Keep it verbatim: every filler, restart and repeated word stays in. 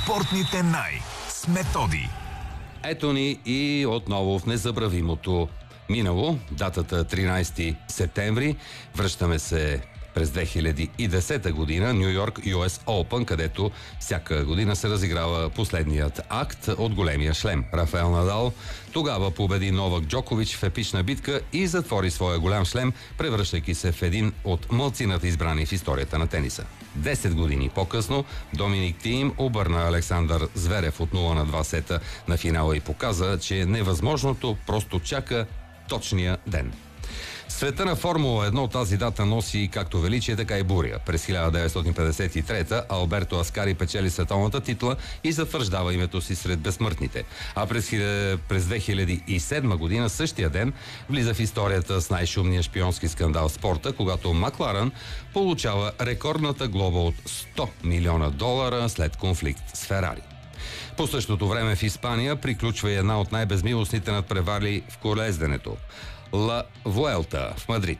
Спортните най с Методи. Ето ни и отново в незабравимото минало, датата тринайсети септември. Връщаме се през две хиляди и десета година, Ню Йорк Ю Ес Open, където всяка година се разиграва последният акт от големия шлем. Рафаел Надал тогава победи Новак Джокович в епична битка и затвори своя голям шлем, превръщайки се в един от малцината избрани в историята на тениса. Десет години по-късно Доминик Тиим обърна Александър Зверев от нула на два сета на финала и показа, че невъзможното просто чака точния ден. Света на Формула едно от тази дата носи както величие, така и буря. През хиляда деветстотин петдесет и трета Алберто Аскари печели световната титла и затвърждава името си сред безсмъртните. А през, през две хиляди и седма година, същия ден, влиза в историята с най-шумния шпионски скандал в спорта, когато Макларен получава рекордната глоба от сто милиона долара след конфликт с Ферари. По същото време в Испания приключва и една от най-безмилостните надпревали в колезденето – Ла Вуелта в Мадрид.